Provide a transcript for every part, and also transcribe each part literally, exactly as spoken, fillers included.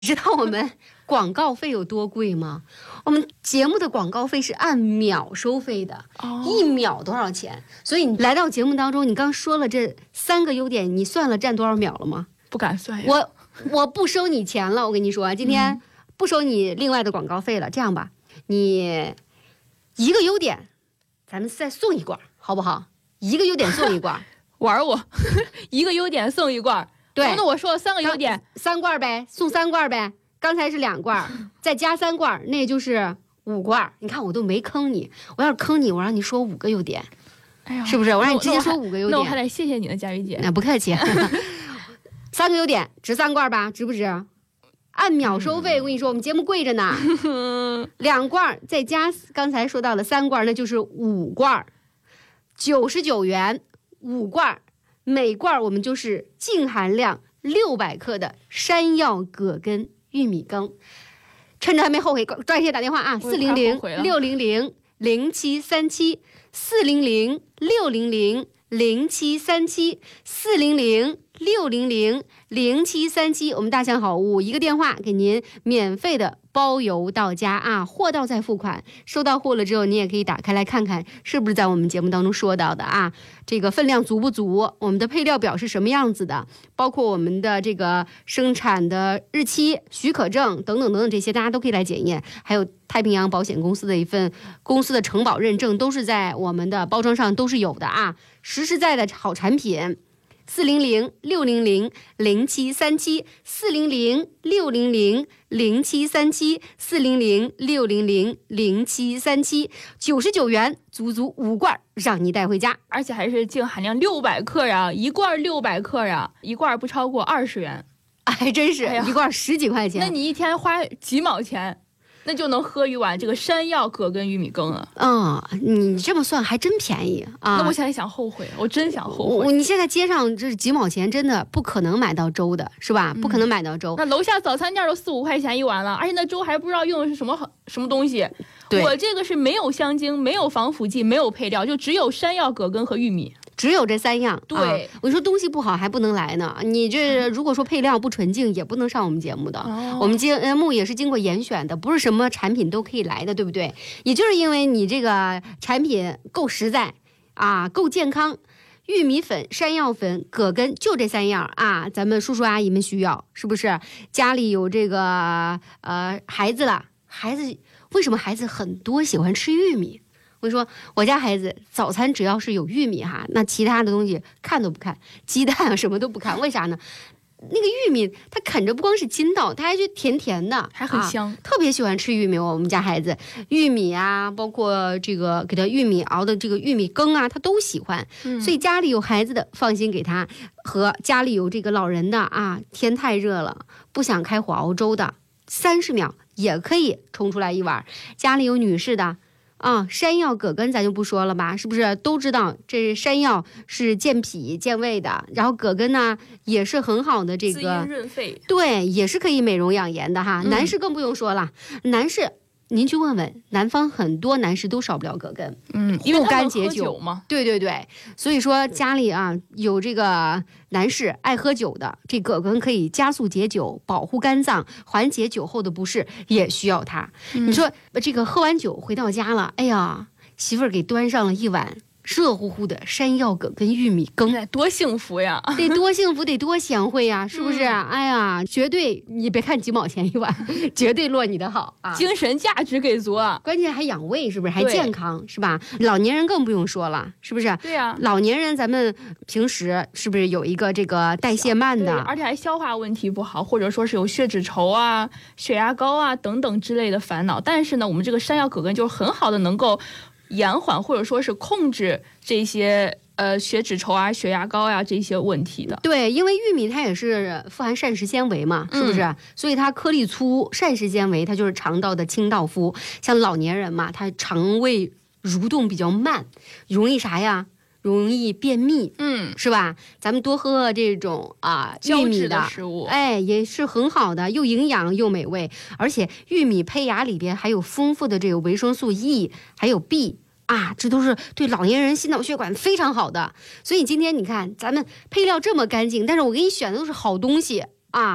知道我们广告费有多贵吗？我们节目的广告费是按秒收费的，哦、一秒多少钱？所以你来到节目当中，你刚说了这三个优点，你算了占多少秒了吗？ 不敢算呀。 我我不收你钱了，我跟你说，今天不收你另外的广告费了。嗯、这样吧，你一个优点，咱们再送一罐，好不好？一个优点送一罐， 玩我，一个优点送一罐。对，那我说了三个优点， 三罐呗，送三罐呗。刚才是两罐，再加三罐，那就是五罐。你看我都没坑你，我要是坑你，我让你说五个优点，哎呀，是不是？我让你直接说五个优点。 那我还得谢谢你的，佳宇姐。 那不客气。三个优点值三罐吧？值不值？按秒收费，我跟你说，我们节目贵着呢。两罐再加刚才说到了三罐，那就是五罐，九十九元五罐。每罐我们就是净含量六百克的山药葛根玉米羹，趁着还没后悔，抓紧打电话啊！四零零六零零零七三七，四零零六零零零七三七，四零零六零零零七三七，我们大象好物一个电话给您免费的包邮到家啊，货到再付款。收到货了之后，你也可以打开来看看是不是在我们节目当中说到的啊，这个分量足不足，我们的配料表是什么样子的，包括我们的这个生产的日期、许可证等等等等这些，大家都可以来检验。还有太平洋保险公司的一份公司的承保认证，都是在我们的包装上都是有的啊，实实在在的好产品。四零零六零零零七三七，四零零六零零零七三七，四零零六零零零七三七，九十九元，足足五罐，让你带回家， 而且还是净含量六百克呀，一罐六百克呀，一罐不超过二十元， 还真是、哎、一罐十几块钱， 那你一天花几毛钱？那就能喝一碗这个山药葛根玉米羹啊！ 嗯，你这么算还真便宜啊！ 那我现在想后悔，我真想后悔。 你现在街上这几毛钱真的不可能买到粥的，是吧？嗯、不可能买到粥。 那楼下早餐店都四五块钱一碗了，而且那粥还不知道用的是什么什么东西。我这个是没有香精、没有防腐剂、没有配料，就只有山药、葛根和玉米。 只有这三样， 对、 啊、我说东西不好还不能来呢。你这如果说配料不纯净，也不能上我们节目的。哦、我们节目也是经过严选的，不是什么产品都可以来的，对不对？也就是因为你这个产品够实在啊，够健康，玉米粉、山药粉、葛根就这三样啊，咱们叔叔阿姨们需要，是不是？家里有这个呃孩子了，孩子为什么孩子很多喜欢吃玉米？我跟你说，我家孩子早餐只要是有玉米哈，那其他的东西看都不看，鸡蛋啊什么都不看。为啥呢？那个玉米它啃着不光是筋道，它还就甜甜的， 还很香、啊， 特别喜欢吃玉米。我们家孩子玉米啊，包括这个给他玉米熬的这个玉米羹啊，他都喜欢。嗯、所以家里有孩子的放心给他，和家里有这个老人的啊，天太热了不想开火熬粥的，三十秒也可以冲出来一碗。家里有女士的。啊，山药葛根咱就不说了吧，是不是都知道这山药是健脾健胃的，然后葛根呢也是很好的这个滋阴润肺， 对，也是可以美容养颜的哈。嗯、男士更不用说了，男士您去问问，南方很多男士都少不了葛根， 嗯，因为护肝解酒嘛， 对对对，所以说家里啊有这个男士爱喝酒的，这葛根可以加速解酒，保护肝脏，缓解酒后的不适，也需要它。嗯、你说这个喝完酒回到家了，哎呀，媳妇儿给端上了一碗热乎乎的山药葛根玉米羹， 多幸福呀！ 得多幸福，得多贤惠呀，是不是？嗯、哎呀，绝对你别看几毛钱一碗，绝对落你的好啊！ 精神价值给足啊， 关键还养胃，是不是？还健康，是吧？老年人更不用说了，是不是？ 对呀、啊， 老年人咱们平时是不是有一个这个代谢慢的， 而且还消化问题不好，或者说是有血脂稠啊、血压高啊等等之类的烦恼？但是呢，我们这个山药葛根就是很好的能够延缓或者说是控制这些呃血脂稠啊、血压高呀、啊、这些问题的。 对，因为玉米它也是富含膳食纤维嘛，是不是？嗯、所以它颗粒粗，膳食纤维它就是肠道的清道夫。像老年人嘛，他肠胃蠕动比较慢，容易啥呀？容易便秘， 嗯， 是吧？咱们多喝喝这种啊玉米的, 的食物， 哎，也是很好的，又营养又美味。而且玉米胚芽里边还有丰富的这个维生素 E， 还有 B 啊，这都是对老年人心脑血管非常好的。所以今天你看，咱们配料这么干净，但是我给你选的都是好东西啊。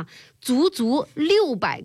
足足六百